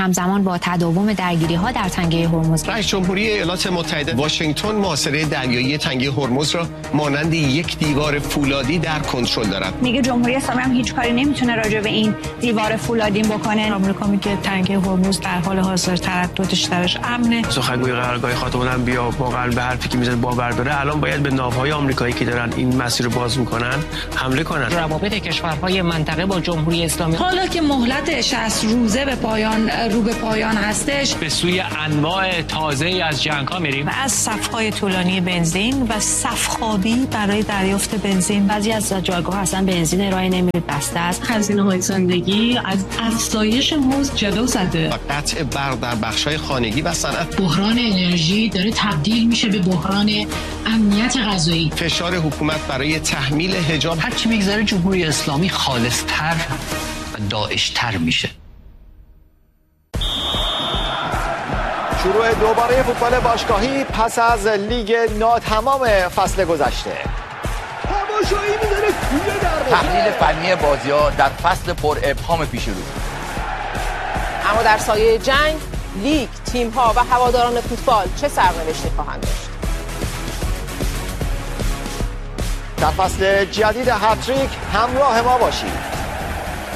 همزمان با تداوم درگیری‌ها در تنگه هرمز، رئیس جمهوری ایالات متحده واشنگتن محاصره دریایی تنگه هرمز را مانند یک دیوار فولادی در کنترل دارد. میگه جمهوری اسلامی هم هیچ کاری نمیتونه راجع به این دیوار فولادی بکنه. آمریکا میگه تنگه هرمز در حال حاضر ترددش درش امنه. سخنگوی قرارگاه خاتم الانبیا واقعا به حرفی که میزنه باور داره. الان باید به ناوهای آمریکایی که دارن این مسیر رو باز میکنن حمله کنن. روابط کشورهای منطقه با جمهوری اسلامی حالا که مهلت 60 روزه به پایان هستش، به سوی انواع تازه‌ای از جنگ‌ها میریم. و از صف‌های طولانی بنزین و صف‌خوابی برای دریافت بنزین. بعضی از جایگاه اصلا بنزین ارائه نمیده، بسته است. هزینه‌های زندگی از افزایش مزد جلو زده. و قطع برق در بخش‌های خانگی و صنعت. بحران انرژی داره تبدیل میشه به بحران امنیت غذایی. فشار حکومت برای تحمیل حجاب. هر چی میگذره جمهوری اسلامی خالص‌تر و داعش‌تر میشه. شروع دوباره فوتبال باشگاهی پس از لیگ ناتمام فصل گذشته. تماشایی می‌ذاره توی دروازه. تحلیل فنی بازی‌ها در فصل پر ابهام پیش رو. اما در سایه جنگ، لیگ، تیم‌ها و هواداران فوتبال چه سرنوشتی خواهند داشت؟ در فصل جدید هتریک همراه ما باشید.